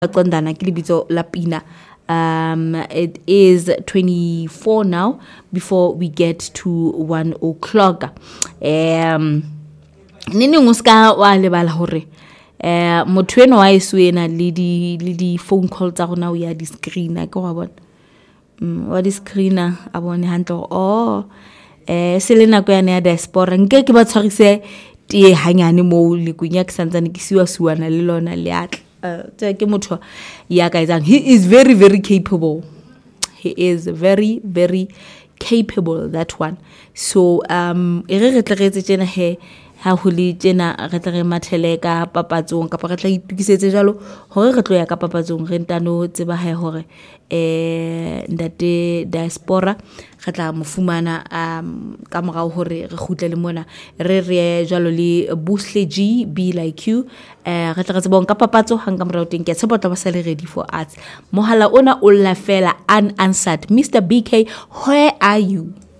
Kondana ke lebitso la Pina. It is 24 now before we get to 1 o'clock. Nini nguska wa lebala hore motho eno wa eso ena le di phone call tsa rona o ya di screener ke wa bona wa di screener a bone handle se le nako ya ne ya diaspora nke ke ba tshwarise tie hanyane mo le kunya ke santsane ke siwana le lona le atla ke motho ya ka etsang. He is very very capable. He is very very capable, that one. So e re tletse tsena he ha huli tsena re tle mathele ka papatsong ka re tla itukisetse jalo hore re tlo ya ka papatsong re ntano tseba ha hore ndate diaspora re tla mofumana ka morao hore re khutlele mona re jalo le Bushle G Be Like You re tla tsebong ka papatso hanga morao teng ke tsebotla ba sale ready for us. Mohala ona o la fela unanswered. Mr. BK, where are you?